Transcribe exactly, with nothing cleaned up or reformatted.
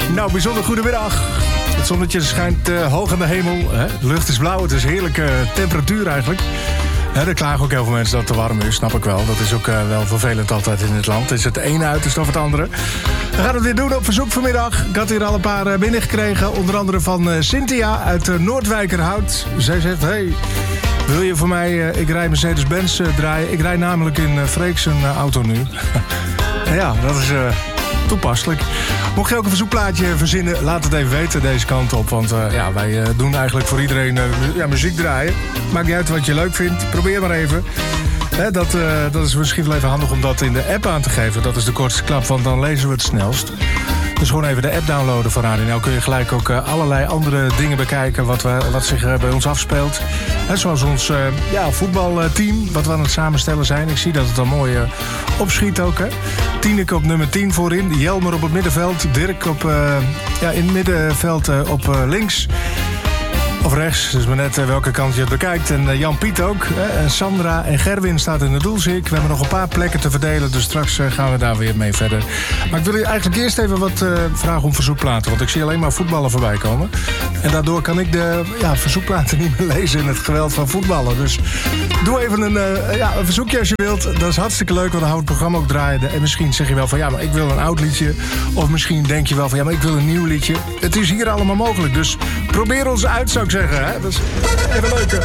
Nou, bijzonder goedemiddag. Het zonnetje schijnt uh, hoog aan de hemel. Hè? De lucht is blauw, het is heerlijke uh, temperatuur eigenlijk. Hè, er klagen ook heel veel mensen dat het te warm is, snap ik wel. Dat is ook uh, wel vervelend altijd in het land. Is het ene uiterste of het andere. We gaan het weer doen op verzoek vanmiddag. Ik had hier al een paar uh, binnengekregen. Onder andere van uh, Cynthia uit uh, Noordwijkerhout. Zij zegt, hey, wil je voor mij, uh, ik rij Mercedes-Benz uh, draaien. Ik rij namelijk in uh, Freek zijn uh, auto nu. Ja, dat is... Uh, toepasselijk. Mocht je ook een verzoekplaatje verzinnen, laat het even weten deze kant op. Want uh, ja, wij uh, doen eigenlijk voor iedereen uh, ja, muziek draaien. Maakt niet uit wat je leuk vindt. Probeer maar even. Hè, dat, uh, dat is misschien wel even handig om dat in de app aan te geven. Dat is de kortste klap, want dan lezen we het snelst. Dus gewoon even de app downloaden van Radio Nel. Kun je gelijk ook uh, allerlei andere dingen bekijken wat, we, wat zich uh, bij ons afspeelt. Hè, zoals ons uh, ja, voetbalteam, wat we aan het samenstellen zijn. Ik zie dat het dan mooi uh, opschiet ook. Hè. Tineke op nummer tien voorin. Jelmer op het middenveld. Dirk op, uh, ja, in het middenveld uh, op uh, links. Of rechts, dus maar net uh, welke kant je het bekijkt. En uh, Jan Piet ook. Hè. En Sandra en Gerwin staat in de doelzik. We hebben nog een paar plekken te verdelen, dus straks uh, gaan we daar weer mee verder. Maar ik wil je eigenlijk eerst even wat uh, vragen om verzoekplaten. Want ik zie alleen maar voetballen voorbij komen. En daardoor kan ik de ja, verzoekplaten niet meer lezen in het geweld van voetballen. Dus doe even een, uh, ja, een verzoekje als je wilt. Dat is hartstikke leuk, want dan houdt het programma ook draaien. En misschien zeg je wel van ja, maar ik wil een oud liedje. Of misschien denk je wel van ja, maar ik wil een nieuw liedje. Het is hier allemaal mogelijk, dus probeer ons uit, zou ik zeggen. Hè? Dat is even leuk.